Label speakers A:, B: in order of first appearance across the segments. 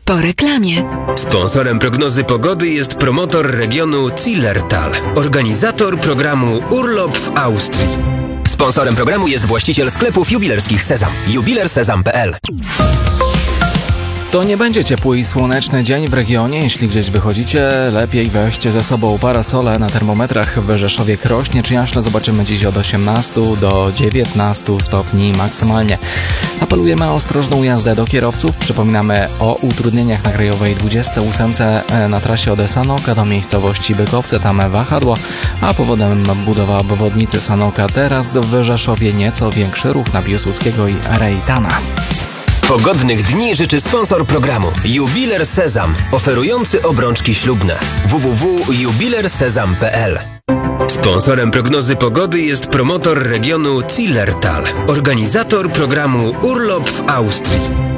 A: Po reklamie.
B: Sponsorem prognozy pogody jest promotor regionu Zillertal, organizator programu Urlop w Austrii. Sponsorem programu jest właściciel sklepów jubilerskich Sezam. jubilersezam.pl.
C: To nie będzie ciepły i słoneczny dzień w regionie. Jeśli gdzieś wychodzicie, lepiej weźcie ze sobą parasole. Na termometrach w Rzeszowie, Krośnie czy Jaśle zobaczymy dziś od 18 do 19 stopni maksymalnie. Apelujemy o ostrożną jazdę do kierowców. Przypominamy o utrudnieniach na krajowej 28 na trasie od Sanoka do miejscowości Bykowce. Tam wahadło, a powodem budowa obwodnicy Sanoka. Teraz w Rzeszowie nieco większy ruch na Piłsudskiego i Rejtana.
B: Pogodnych dni życzy sponsor programu Jubiler Sezam, oferujący obrączki ślubne. www.jubilersezam.pl. Sponsorem prognozy pogody jest promotor regionu Zillertal, organizator programu Urlop w Austrii.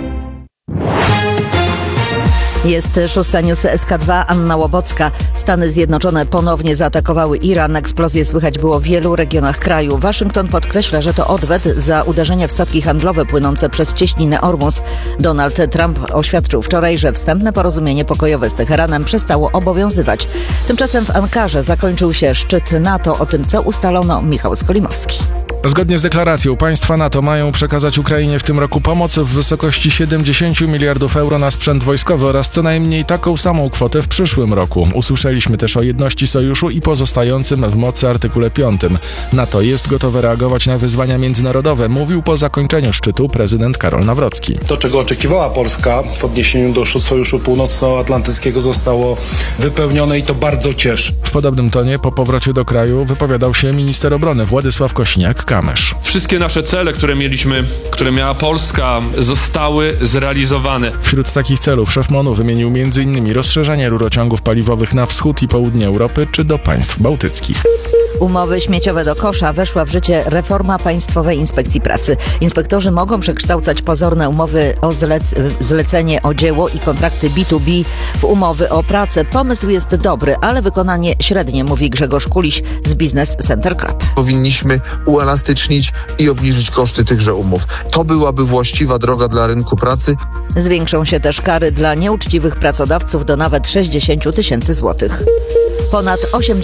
D: Jest 6. news SK2, Anna Łobocka. Stany Zjednoczone ponownie zaatakowały Iran. Eksplozje słychać było w wielu regionach kraju. Waszyngton podkreśla, że to odwet za uderzenie w statki handlowe płynące przez cieśninę Ormus. Donald Trump oświadczył wczoraj, że wstępne porozumienie pokojowe z Teheranem przestało obowiązywać. Tymczasem w Ankarze zakończył się szczyt NATO. O tym, co ustalono, Michał Skolimowski.
E: Zgodnie z deklaracją państwa NATO mają przekazać Ukrainie w tym roku pomoc w wysokości 70 miliardów euro na sprzęt wojskowy oraz co najmniej taką samą kwotę w przyszłym roku. Usłyszeliśmy też o jedności sojuszu i pozostającym w mocy artykule 5. NATO jest gotowe reagować na wyzwania międzynarodowe, mówił po zakończeniu szczytu prezydent Karol Nawrocki.
F: To, czego oczekiwała Polska w odniesieniu do Sojuszu Północnoatlantyckiego, zostało wypełnione i to bardzo cieszy.
E: W podobnym tonie po powrocie do kraju wypowiadał się minister obrony Władysław Kosiniak-Kamysz.
G: Wszystkie nasze cele, które miała Polska, zostały zrealizowane.
E: Wśród takich celów szef MON-u wymienił m.in. rozszerzenie rurociągów paliwowych na wschód i południe Europy czy do państw bałtyckich.
D: Umowy śmieciowe do kosza. Weszła w życie reforma Państwowej Inspekcji Pracy. Inspektorzy mogą przekształcać pozorne umowy o zlecenie o dzieło i kontrakty B2B w umowy o pracę. Pomysł jest dobry, ale wykonanie średnie, mówi Grzegorz Kuliś z Business Center Club.
H: Powinniśmy uelastycznić i obniżyć koszty tychże umów. To byłaby właściwa droga dla rynku pracy.
D: Zwiększą się też kary dla nieuczciwych pracodawców do nawet 60 tysięcy złotych. Ponad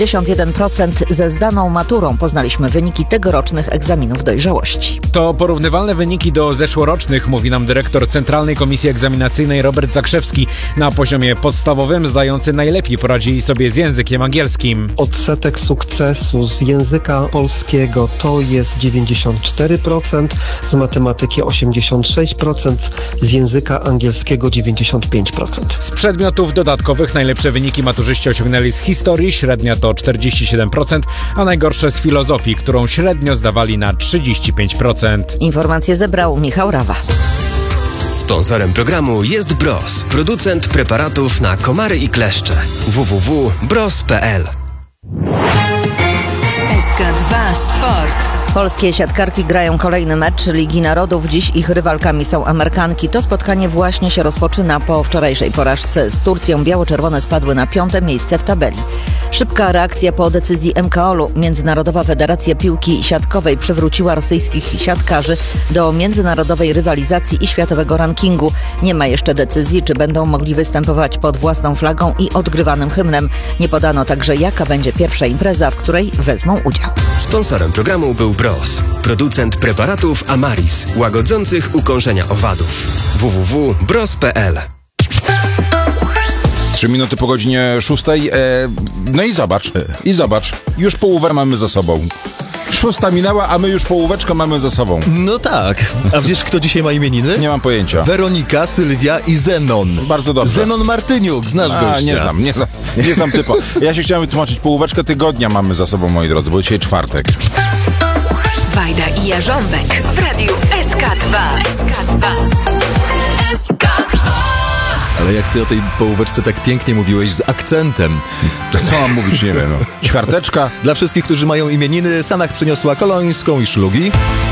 D: 81% ze zdaną maturą. Poznaliśmy wyniki tegorocznych egzaminów dojrzałości.
I: To porównywalne wyniki do zeszłorocznych, mówi nam dyrektor Centralnej Komisji Egzaminacyjnej Robert Zakrzewski. Na poziomie podstawowym zdający najlepiej poradzili sobie z językiem angielskim.
J: Odsetek sukcesu z języka polskiego to jest 94%, z matematyki 86%, z języka angielskiego 95%.
I: Z przedmiotów dodatkowych najlepsze wyniki maturzyści osiągnęli z historii, średnia to 47%, a najgorsze z filozofii, którą średnio zdawali na 35%.
D: Informacje zebrał Michał Rawa.
B: Sponsorem programu jest Bros, producent preparatów na komary i kleszcze. www.bros.pl.
A: SK2 Sport.
D: Polskie siatkarki grają kolejny mecz Ligi Narodów. Dziś ich rywalkami są Amerykanki. To spotkanie właśnie się rozpoczyna. Po wczorajszej porażce z Turcją biało-czerwone spadły na 5. miejsce w tabeli. Szybka reakcja po decyzji MKOL-u. Międzynarodowa Federacja Piłki Siatkowej przywróciła rosyjskich siatkarzy do międzynarodowej rywalizacji i światowego rankingu. Nie ma jeszcze decyzji, czy będą mogli występować pod własną flagą i odgrywanym hymnem. Nie podano także, jaka będzie pierwsza impreza, w której wezmą udział.
B: Sponsorem programu był Bros, producent preparatów Amaris, łagodzących ukąszenia owadów. www.bros.pl.
K: 3 minuty po godzinie 6. No i zobacz, już połówę mamy za sobą. 6 minęła, a my już połóweczkę mamy za sobą.
L: No tak. A wiesz, kto dzisiaj ma imieniny?
K: Nie mam pojęcia.
L: Weronika, Sylwia i Zenon.
K: Bardzo dobrze.
L: Zenon Martyniuk, znasz gościa?
K: Nie znam typa. Ja się chciałem wytłumaczyć, połóweczkę tygodnia mamy za sobą, moi drodzy, bo dzisiaj czwartek.
A: Wajda i Jarząbek w radiu SK2.
L: Ale jak ty o tej połóweczce tak pięknie mówiłeś z akcentem.
K: To co mam mówić, nie wiem. Ćwiarteczka.
L: Dla wszystkich, którzy mają imieniny, Sanach przyniosła kolońską i szlugi.